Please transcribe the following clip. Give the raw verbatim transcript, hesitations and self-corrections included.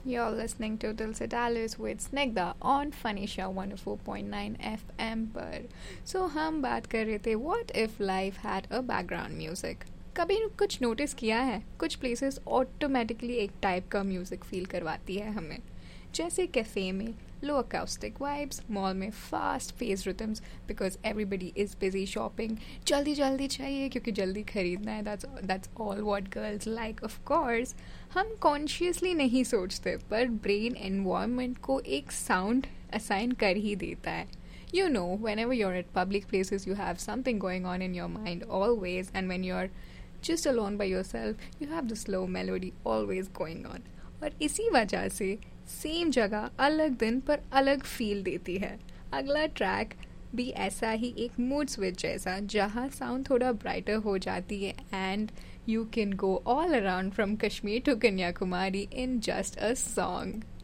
You're listening to Dil Se Dallas with Snigdha on Funny Show one oh four point nine F M पर. So हम बात कर रहे थे what if life had a background music. कभी कुछ notice किया है कुछ प्लेसेस ऑटोमेटिकली एक टाइप का म्यूज़िक फील करवाती है हमें, जैसे कैफ़े में लो अकाउस्टिक वाइब्स, मॉल में fast pace rhythms because everybody is busy shopping, जल्दी जल्दी चाहिए क्योंकि जल्दी खरीदना है. That's that's all what girls like. Of course हम कॉन्शियसली नहीं सोचते पर ब्रेन एनवायरनमेंट को एक साउंड असाइन कर ही देता है. You know, whenever you're at public places, you have something going on in your mind always, and when you're just alone by yourself, you have the slow melody always going on. और इसी वजह से same जगह अलग दिन पर अलग feel देती है. अगला ट्रैक भी ऐसा ही एक मूड स्विच जैसा, जहाँ साउंड थोड़ा ब्राइटर हो जाती है and you can go all around from Kashmir to Kanyakumari in just a song.